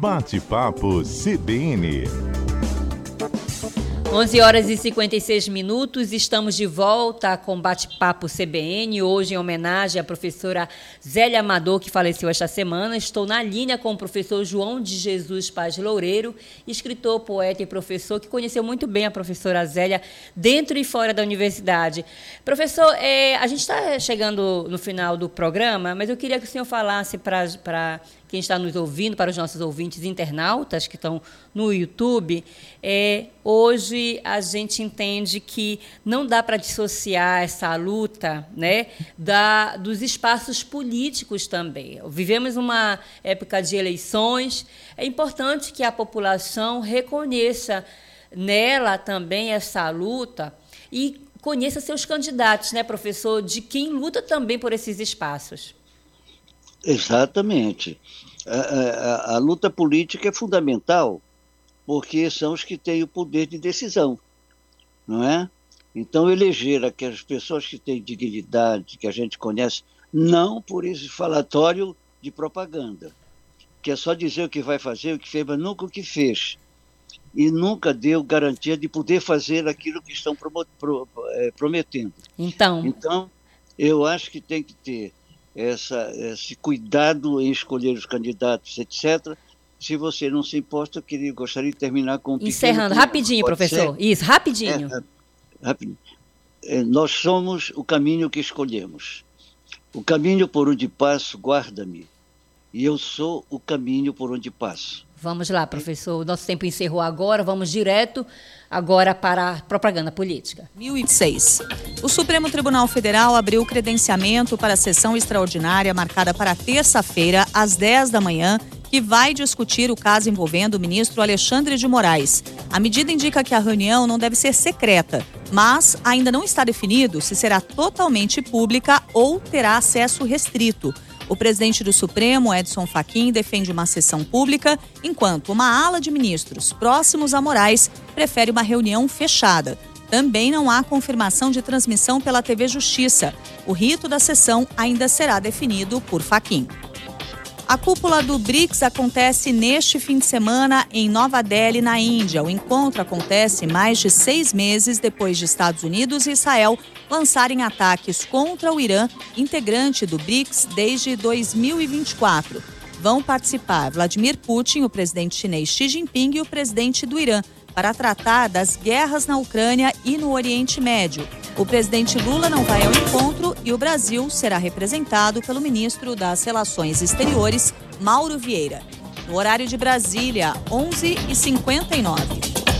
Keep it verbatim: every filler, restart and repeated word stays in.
Bate-papo C B N. onze horas e cinquenta e seis minutos, estamos de volta com Bate-Papo C B N, hoje em homenagem à professora Zélia Amador, que faleceu esta semana. Estou na linha com o professor João de Jesus Paz Loureiro, escritor, poeta e professor, que conheceu muito bem a professora Zélia dentro e fora da universidade. Professor, é, a gente está chegando no final do programa, mas eu queria que o senhor falasse para quem está nos ouvindo, para os nossos ouvintes internautas que estão no YouTube, é, hoje a gente entende que não dá para dissociar essa luta, né, da, dos espaços políticos também. Vivemos uma época de eleições, é importante que a população reconheça nela também essa luta e conheça seus candidatos, né, professor, de quem luta também por esses espaços. Exatamente. A, a, a luta política é fundamental, porque são os que têm o poder de decisão, não é? Então, eleger aquelas pessoas que têm dignidade, que a gente conhece, não por esse falatório de propaganda, que é só dizer o que vai fazer, o que fez, mas nunca o que fez. E nunca deu garantia de poder fazer aquilo que estão promo, pro, é, prometendo. Então, então, eu acho que tem que ter Essa, esse cuidado em escolher os candidatos, etcétera. Se você não se importa, eu queria, gostaria de terminar com um pequeno... Encerrando, rapidinho, professor. Ser? Isso, rapidinho. É, rapidinho. É, nós somos o caminho que escolhemos. O caminho por onde passo, guarda-me. E eu sou o caminho por onde passo. Vamos lá, professor. O nosso tempo encerrou agora. Vamos direto agora para a propaganda política. dois mil e seis. O Supremo Tribunal Federal abriu o credenciamento para a sessão extraordinária marcada para terça-feira, às dez da manhã, que vai discutir o caso envolvendo o ministro Alexandre de Moraes. A medida indica que a reunião não deve ser secreta, mas ainda não está definido se será totalmente pública ou terá acesso restrito. O presidente do Supremo, Edson Fachin, defende uma sessão pública, enquanto uma ala de ministros próximos a Moraes prefere uma reunião fechada. Também não há confirmação de transmissão pela T V Justiça. O rito da sessão ainda será definido por Fachin. A cúpula do BRICS acontece neste fim de semana em Nova Delhi, na Índia. O encontro acontece mais de seis meses depois de Estados Unidos e Israel lançarem ataques contra o Irã, integrante do BRICS desde dois mil e vinte e quatro. Vão participar Vladimir Putin, o presidente chinês Xi Jinping e o presidente do Irã, para tratar das guerras na Ucrânia e no Oriente Médio. O presidente Lula não vai ao encontro e o Brasil será representado pelo ministro das Relações Exteriores, Mauro Vieira. No horário de Brasília, onze e cinquenta e nove.